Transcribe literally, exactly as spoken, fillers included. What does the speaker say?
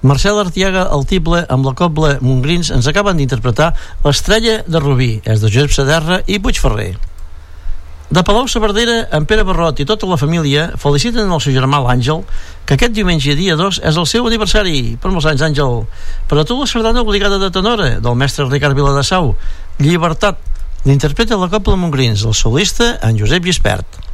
Marcel Artiaga, el tible, amb la cobla Montgrins, ens acaben d'interpretar l'Estrella de Rubí, és de Josep Saderra i Puigferrer. De Palau-saverdera, en Pere Barrot i tota la família feliciten el seu germà l'Àngel, que aquest diumenge dia dos és el seu aniversari. Per molts anys, Àngel. Per a tu la sardana obligada de tenora del mestre Ricard Viladasau, Llibertat, l'interpreta la cobla Montgrins, el solista en Josep Gispert.